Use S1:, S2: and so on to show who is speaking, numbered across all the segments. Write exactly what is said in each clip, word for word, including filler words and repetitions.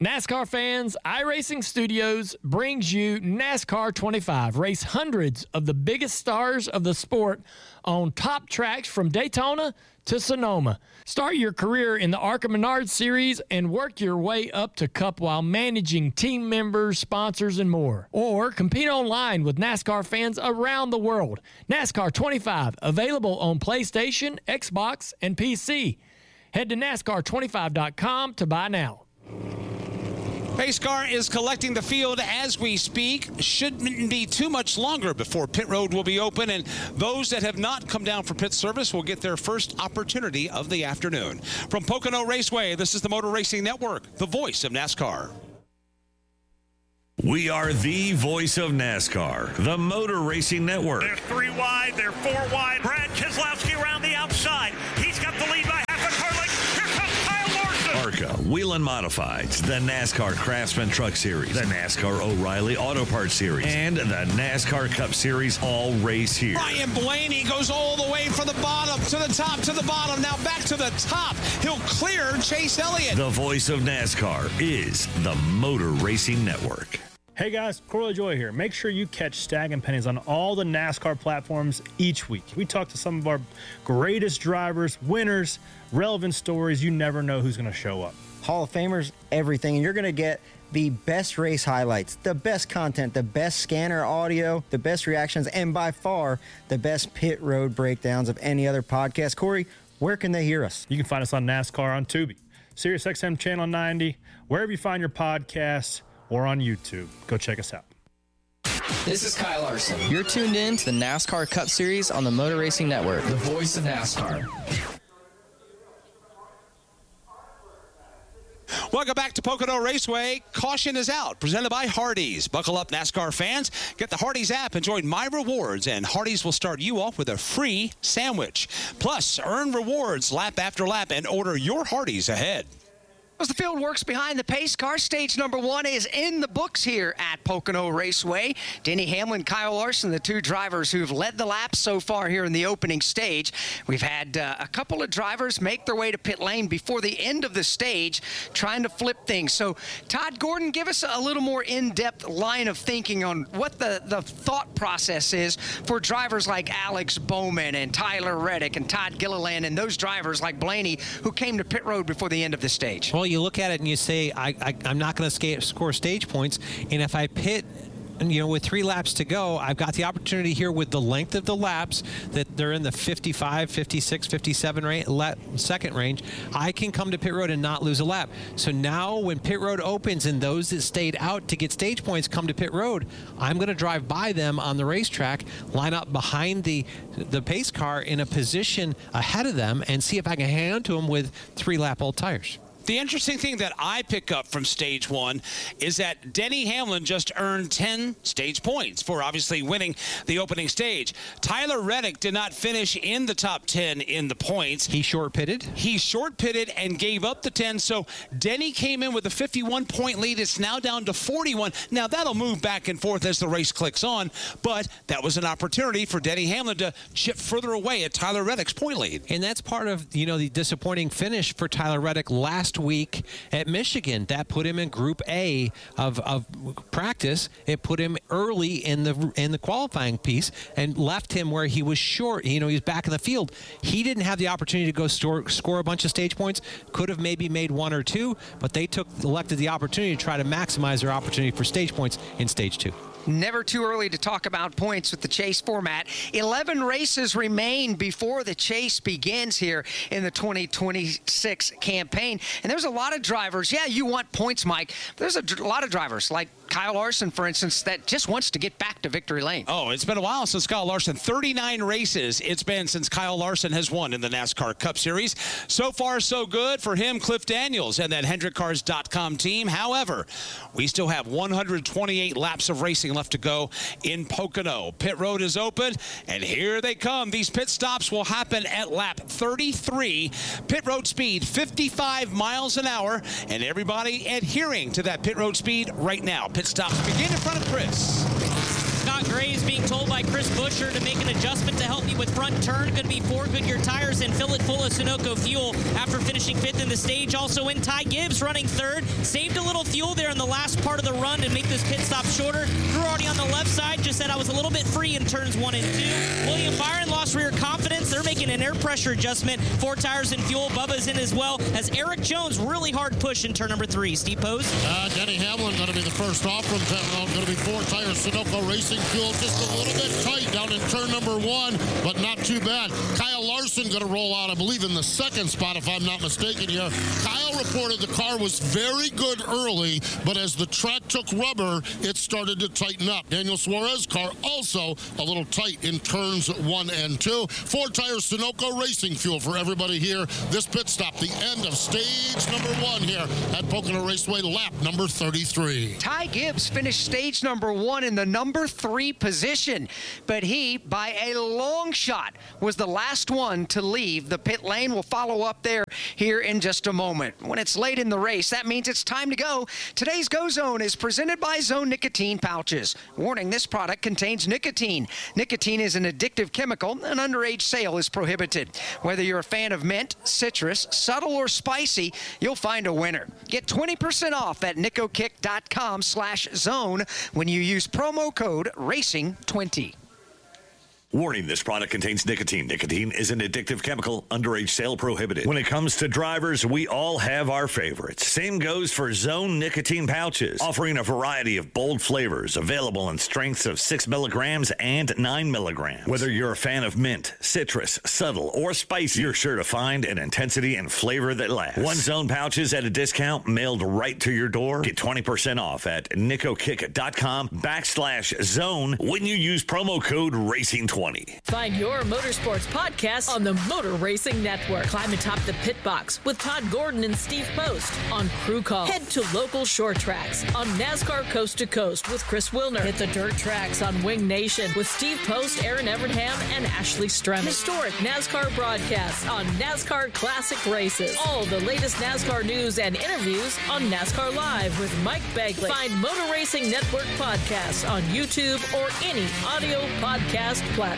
S1: NASCAR fans, iRacing Studios brings you NASCAR twenty-five. Race hundreds of the biggest stars of the sport on top tracks from Daytona to Sonoma. Start your career in the ARCA Menard Series and work your way up to Cup while managing team members, sponsors, and more. Or compete online with NASCAR fans around the world. NASCAR twenty-five, available on PlayStation, Xbox, and P C. Head to NASCAR twenty-five dot com to buy now.
S2: Pace car is collecting the field as we speak. Shouldn't be too much longer before pit road will be open, and those that have not come down for pit service will get their first opportunity of the afternoon. From Pocono Raceway, this is the Motor Racing Network, the voice of NASCAR.
S3: We are the voice of NASCAR, the Motor Racing Network.
S4: They're three wide, they're four wide. Brad Keselowski around the outside. He's got the lead by half a car length. Here comes Kyle Larson.
S3: ARCA, Whelen Modifieds, the NASCAR Craftsman Truck Series, the NASCAR O'Reilly Auto Parts Series, and the NASCAR Cup Series all race here.
S2: Ryan Blaney goes all the way from the bottom to the top to the bottom. Now back to the top. He'll clear Chase Elliott.
S3: The voice of NASCAR is the Motor Racing Network.
S5: Hey guys, Corley Joy here. Make sure you catch Stag and Pennies on all the NASCAR platforms each week. We talk to some of our greatest drivers, winners, relevant stories. You never know who's going to show up.
S6: Hall of Famers, everything. And you're going to get the best race highlights, the best content, the best scanner audio, the best reactions, and by far the best pit road breakdowns of any other podcast. Corey, where can they hear us?
S5: You can find us on NASCAR on Tubi, SiriusXM Channel ninety, wherever you find your podcasts, or on YouTube. Go check us out.
S7: This is Kyle Larson. You're tuned in to the NASCAR Cup Series on the Motor Racing Network, the voice of NASCAR.
S2: Welcome back to Pocono Raceway. Caution is out, presented by Hardee's. Buckle up, NASCAR fans. Get the Hardee's app and join My Rewards, and Hardee's will start you off with a free sandwich. Plus, earn rewards lap after lap and order your Hardee's ahead.
S8: As the field works behind the pace car, stage number one is in the books here at Pocono Raceway. Denny Hamlin, Kyle Larson, the two drivers who've led the laps so far here in the opening stage. We've had uh, a couple of drivers make their way to pit lane before the end of the stage, trying to flip things. So, Todd Gordon, give us a little more in-depth line of thinking on what the, the thought process is for drivers like Alex Bowman and Tyler Reddick and Todd Gilliland and those drivers like Blaney who came to pit road before the end of the stage.
S9: Well, you look at it and you say, I, I, I'm not going to score stage points, and if I pit, you know, with three laps to go, I've got the opportunity here with the length of the laps that they're in the fifty-five, fifty-six, fifty-seven range, second range. I can come to pit road and not lose a lap. So now when pit road opens and those that stayed out to get stage points come to pit road, I'm going to drive by them on the racetrack, line up behind the the pace car in a position ahead of them, and see if I can hang on to them with three lap old tires.
S2: The interesting thing that I pick up from stage one is that Denny Hamlin just earned ten stage points for obviously winning the opening stage. Tyler Reddick did not finish in the top ten in the points.
S9: He short pitted.
S2: He short pitted and gave up the ten. So Denny came in with a fifty-one point lead. It's now down to forty-one. Now that'll move back and forth as the race clicks on, but that was an opportunity for Denny Hamlin to chip further away at Tyler Reddick's point lead.
S9: And that's part of, you know, the disappointing finish for Tyler Reddick last week at Michigan. That put him in Group A of, of practice. It put him early in the in the qualifying piece and left him where he was short. You know, he's back in the field. He didn't have the opportunity to go store, score a bunch of stage points. Could have maybe made one or two, but they took elected the opportunity to try to maximize their opportunity for stage points in stage two.
S8: Never too early to talk about points with the chase format. eleven races remain before the chase begins here in the twenty twenty-six campaign. And there's a lot of drivers. Yeah, you want points, Mike. There's a dr- lot of drivers like Kyle Larson, for instance, that just wants to get back to victory lane.
S2: Oh, it's been a while since Kyle Larson. thirty-nine races it's been since Kyle Larson has won in the NASCAR Cup Series. So far, so good for him, Cliff Daniels, and that Hendrick Cars dot com team. However, we still have one hundred twenty-eight laps of racing left to go in Pocono. Pit road is open, and here they come. These pit stops will happen at lap thirty-three. Pit road speed, fifty-five miles an hour, and everybody adhering to that pit road speed right now. Pit stops begin in front of Chris.
S10: Not great. Gray is being told by Chris Buescher to make an adjustment to help me with front turn. Going to be four Goodyear tires and fill it full of Sunoco fuel after finishing fifth in the stage. Also in Ty Gibbs running third. Saved a little fuel there in the last part of the run to make this pit stop shorter. Drew Hardy on the left side just said I was a little bit free in turns one and two. William Byron lost rear confidence. They're making an air pressure adjustment. Four tires and fuel. Bubba's in as well as Eric Jones really hard push in turn number three. Steve Post.
S11: Uh, Denny Hamlin going to be the first off from uh, going to be four tires. Sunoco Racing Fuel just a little bit tight down in turn number one, but not too bad. Kyle Larson going to roll out, I believe, in the second spot, if I'm not mistaken here. Kyle reported the car was very good early, but as the track took rubber, it started to tighten up. Daniel Suarez's car also a little tight in turns one and two. Four tires Sunoco Racing Fuel for everybody here. This pit stop, the end of stage number one here at Pocono Raceway, lap number thirty-three.
S8: Ty Gibbs finished stage number one in the number three position, but he, by a long shot, was the last one to leave the pit lane. We'll follow up there here in just a moment. When it's late in the race, that means it's time to go. Today's Go Zone is presented by Zone Nicotine Pouches. Warning, this product contains nicotine. Nicotine is an addictive chemical, and underage sale is prohibited. Whether you're a fan of mint, citrus, subtle, or spicy, you'll find a winner. Get twenty percent off at nicokick.com slash zone when you use promo code racing twenty.
S3: Warning, this product contains nicotine. Nicotine is an addictive chemical. Underage sale prohibited. When it comes to drivers, we all have our favorites. Same goes for Zone Nicotine Pouches, offering a variety of bold flavors available in strengths of six milligrams and nine milligrams. Whether you're a fan of mint, citrus, subtle, or spicy, you're sure to find an intensity and flavor that lasts. One Zone pouches at a discount mailed right to your door. Get twenty percent off at nicokick.com backslash zone when you use promo code racing twenty.
S12: Find your motorsports podcast on the Motor Racing Network. Climb atop the pit box with Todd Gordon and Steve Post on Crew Call. Head to local short tracks on NASCAR Coast to Coast with Chris Wilner. Hit the dirt tracks on Wing Nation with Steve Post, Aaron Evernham, and Ashley Strem. Historic NASCAR broadcasts on NASCAR Classic Races. All the latest NASCAR news and interviews on NASCAR Live with Mike Begley. Find Motor Racing Network podcasts on YouTube or any audio podcast platform.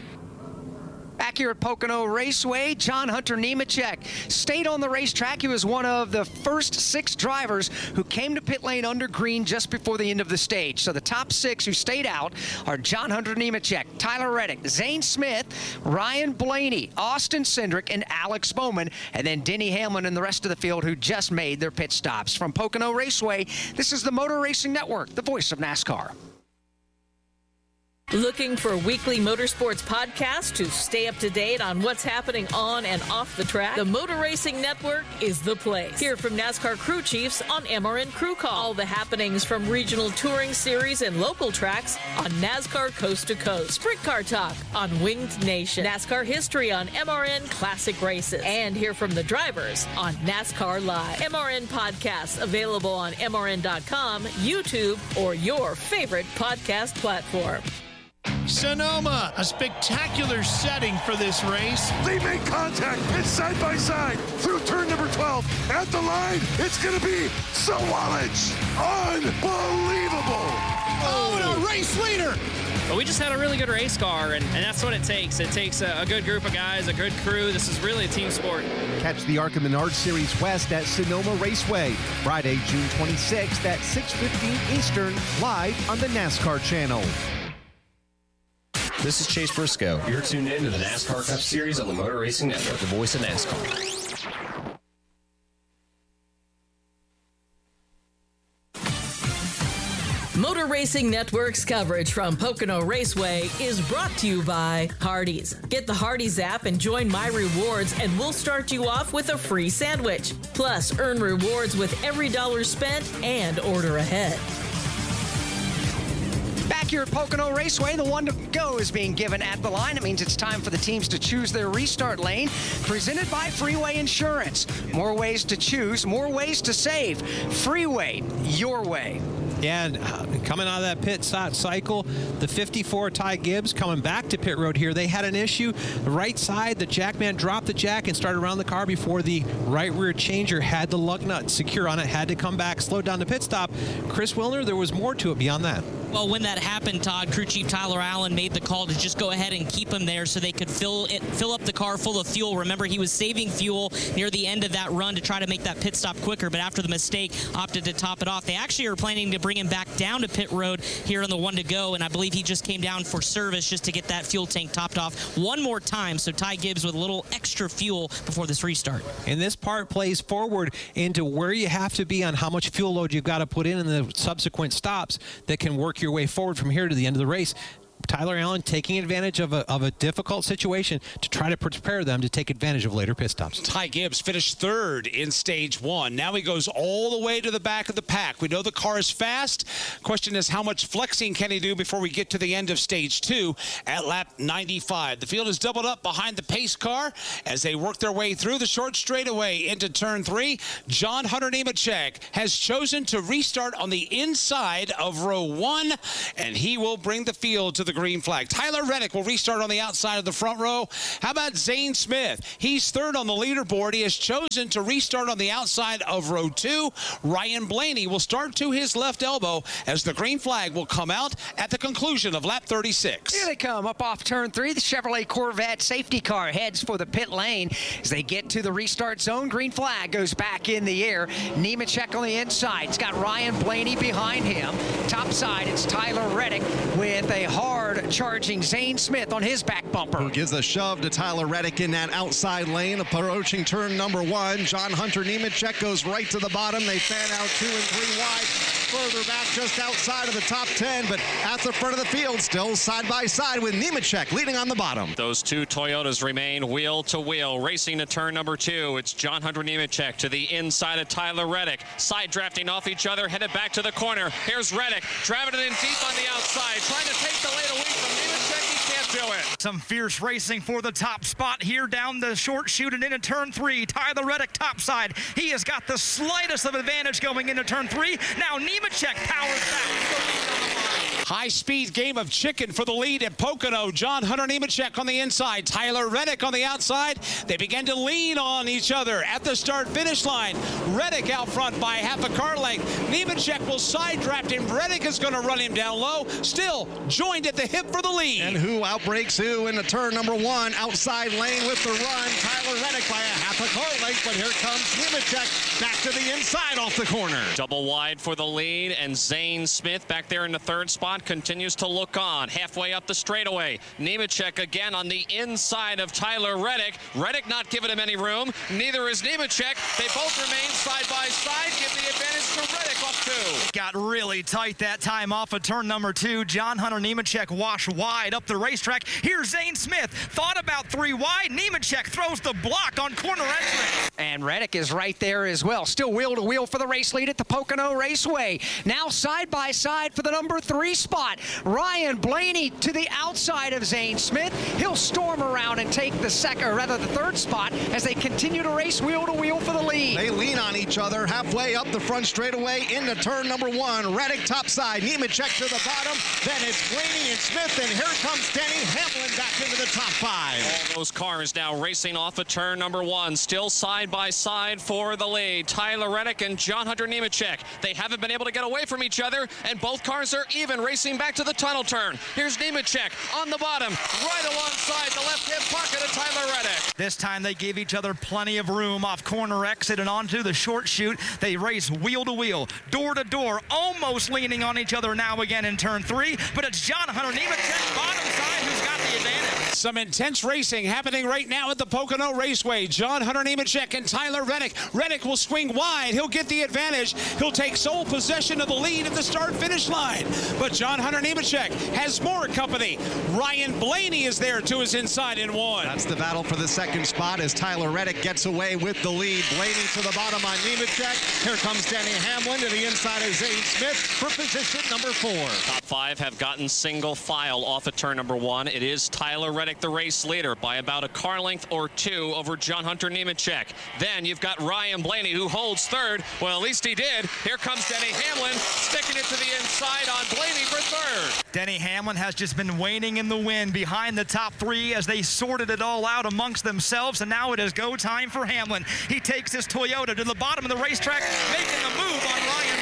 S8: Back here at Pocono Raceway, John Hunter Nemechek stayed on the racetrack. He was one of the first six drivers who came to pit lane under green just before the end of the stage. So the top six who stayed out are John Hunter Nemechek, Tyler Reddick, Zane Smith, Ryan Blaney, Austin Cindric, and Alex Bowman, and then Denny Hamlin and the rest of the field who just made their pit stops. From Pocono Raceway, this is the Motor Racing Network, the voice of NASCAR.
S12: Looking for a weekly motorsports podcast to stay up to date on what's happening on and off the track? The Motor Racing Network is the place. Hear from NASCAR crew chiefs on M R N Crew Call. All the happenings from regional touring series and local tracks on NASCAR Coast to Coast. Sprint Car Talk on Winged Nation. NASCAR history on M R N Classic Races. And hear from the drivers on NASCAR Live. M R N podcasts available on M R N dot com, YouTube, or your favorite podcast platform.
S13: Sonoma, a spectacular setting for this race.
S14: They make contact. It's side by side through turn number twelve. At the line, it's going to be Sawalich. Unbelievable.
S13: Oh, and a race leader.
S15: But we just had a really good race car, and, and that's what it takes. It takes a, a good group of guys, a good crew. This is really a team sport.
S16: Catch the ARCA Menard Series West at Sonoma Raceway, Friday, June twenty-sixth at six fifteen Eastern, live on the NASCAR channel.
S17: This is Chase Briscoe. You're tuned in to the NASCAR Cup Series on the Motor Racing Network, the voice of NASCAR.
S12: Motor Racing Network's coverage from Pocono Raceway is brought to you by Hardee's. Get the Hardee's app and join My Rewards, and we'll start you off with a free sandwich. Plus, earn rewards with every dollar spent and order ahead.
S8: Back here at Pocono Raceway, the one to go is being given at the line. It means it's time for the teams to choose their restart lane. Presented by Freeway Insurance. More ways to choose, more ways to save. Freeway, your way.
S9: Yeah, and uh, coming out of that pit stop cycle, the fifty-four Ty Gibbs coming back to pit road here. They had an issue. The right side, the jackman dropped the jack and started around the car before the right rear changer had the lug nut secure on it, had to come back, slowed down the pit stop. Chris Wilner, there was more to it beyond that.
S10: Well, when that happened, Todd, crew chief Tyler Allen made the call to just go ahead and keep him there so they could fill it, fill up the car full of fuel. Remember, he was saving fuel near the end of that run to try to make that pit stop quicker, but after the mistake, opted to top it off. They actually are planning to bring him back down to pit road here on the one to go, and I believe he just came down for service just to get that fuel tank topped off one more time. So Ty Gibbs with a little extra fuel before this restart.
S9: And this part plays forward into where you have to be on how much fuel load you've got to put in in the subsequent stops that can work your way forward from here to the end of the race. Tyler Allen taking advantage of a, of a difficult situation to try to prepare them to take advantage of later pit stops.
S2: Ty Gibbs finished third in stage one. Now he goes all the way to the back of the pack. We know the car is fast. Question is, how much flexing can he do before we get to the end of stage two at lap ninety-five? The field is doubled up behind the pace car as they work their way through the short straightaway into turn three. John Hunter Nemechek has chosen to restart on the inside of row one, and he will bring the field to the green flag. Tyler Reddick will restart on the outside of the front row. How about Zane Smith? He's third on the leaderboard. He has chosen to restart on the outside of row two. Ryan Blaney will start to his left elbow as the green flag will come out at the conclusion of lap thirty-six.
S8: Here they come up off turn three. The Chevrolet Corvette safety car heads for the pit lane as they get to the restart zone. Green flag goes back in the air. Nemechek on the inside. It's got Ryan Blaney behind him. Top side, it's Tyler Reddick with a hard charging Zane Smith on his back bumper.
S16: Who gives a shove to Tyler Reddick in that outside lane, approaching turn number one. John Hunter Nemechek goes right to the bottom. They fan out two and three wide. Further back just outside of the top ten, but at the front of the field, still side by side with Nemechek leading on the bottom.
S17: Those two Toyotas remain wheel to wheel, racing to turn number two. It's John Hunter Nemechek to the inside of Tyler Reddick. Side drafting off each other, headed back to the corner. Here's Reddick, driving it in deep on the outside, trying to take the lead away from Nemechek. He can't do it.
S18: Some fierce racing for the top spot here down the short chute and into turn three. Tyler Reddick topside. He has got the slightest of advantage going into turn three. Now Nemechek powers back.
S2: High-speed game of chicken for the lead at Pocono. John Hunter Nemechek on the inside, Tyler Reddick on the outside. They begin to lean on each other at the start-finish line. Reddick out front by half a car length. Nemechek will side draft him. Reddick is going to run him down low. Still joined at the hip for the lead.
S16: And who outbreaks who into turn number one? Outside lane with the run. Tyler Reddick by a half a car length, but here comes Nemechek back to the inside off the corner.
S17: Double wide for the lead, and Zane Smith back there in the third spot continues to look on. Halfway up the straightaway. Nemechek again on the inside of Tyler Reddick. Reddick not giving him any room. Neither is Nemechek. They both remain side by side. Give the advantage to Reddick off two.
S18: Got really tight that time off of turn number two. John Hunter Nemechek wash wide up the racetrack. Here's Zane Smith. Thought about three wide. Nemechek throws the block on corner entrance.
S8: And Reddick is right there as well. Still wheel to wheel for the race lead at the Pocono Raceway. Now side by side for the number three spot. Ryan Blaney to the outside of Zane Smith. He'll storm around and take the second, or rather the third spot as they continue to race wheel to wheel for the lead.
S16: They lean on each other halfway up the front straightaway into turn number one. Reddick topside, Nemechek to the bottom. Then it's Blaney and Smith, and here comes Denny Hamlin back into the top five.
S17: All those cars now racing off of turn number one, still side by side for the lead. Tyler Reddick and John Hunter Nemechek. They haven't been able to get away from each other, and both cars are even racing back to the tunnel turn. Here's Nemechek on the bottom, right alongside the left hip pocket of Tyler Reddick.
S18: This time they gave each other plenty of room off corner exit and onto the short chute. They race wheel to wheel, door to door, almost leaning on each other now again in turn three, but it's John Hunter Nemechek bottom side who's got the advantage.
S2: Some intense racing happening right now at the Pocono Raceway. John Hunter Nemechek and Tyler Reddick. Reddick will swing wide. He'll get the advantage. He'll take sole possession of the lead at the start-finish line. But John Hunter Nemechek has more company. Ryan Blaney is there to his inside in one.
S16: That's the battle for the second spot as Tyler Reddick gets away with the lead. Blaney to the bottom on Nemechek. Here comes Denny Hamlin to the inside of Zane Smith for position number four.
S17: Top five have gotten single file off of turn number one. It is Tyler Reddick, the race leader, by about a car length or two over John Hunter Nemechek. Then you've got Ryan Blaney, who holds third. Well, at least he did. Here comes Denny Hamlin, sticking it to the inside on Blaney for third.
S18: Denny Hamlin has just been waning in the wind behind the top three as they sorted it all out amongst themselves, and now it is go time for Hamlin. He takes his Toyota to the bottom of the racetrack, making the move on Ryan Blaney.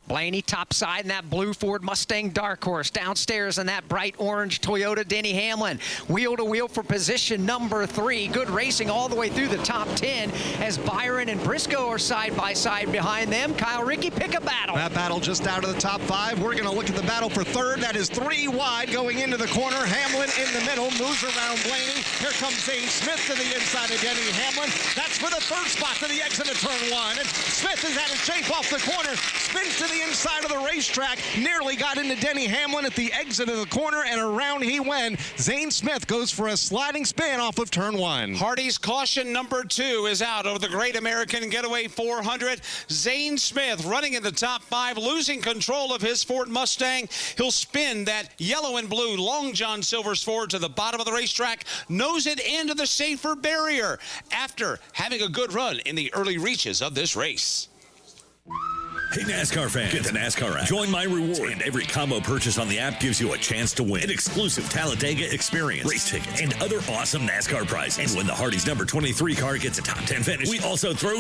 S8: Blaney topside in that blue Ford Mustang Dark Horse. Downstairs in that bright orange Toyota Denny Hamlin. Wheel to wheel for position number three. Good racing all the way through the top ten as Byron and Briscoe are side by side behind them. Kyle Rickey, pick a battle.
S16: That battle just out of the top five. We're going to look at the battle for third. That is three wide going into the corner. Hamlin in the middle, moves around Blaney. Here comes Zane Smith to the inside of Denny Hamlin. That's for the third spot to the exit of turn one. And Smith is out of shape off the corner. Spins to the inside of the racetrack. Nearly got into Denny Hamlin at the exit of the corner, and around he went. Zane Smith goes for a sliding spin off of turn one.
S2: Hardy's caution number two is out over the Great American Getaway four hundred. Zane Smith running in the top five, losing control of his Ford Mustang. He'll spin that yellow and blue Long John Silver's Ford to the bottom of the racetrack, nose it into the safer barrier after having a good run in the early reaches of this race.
S3: Hey, NASCAR fans, get the NASCAR app. Join My Reward. And every combo purchase on the app gives you a chance to win an exclusive Talladega experience, race tickets, and other awesome NASCAR prizes. And when the Hardy's number twenty-three car gets a top ten finish, we also throw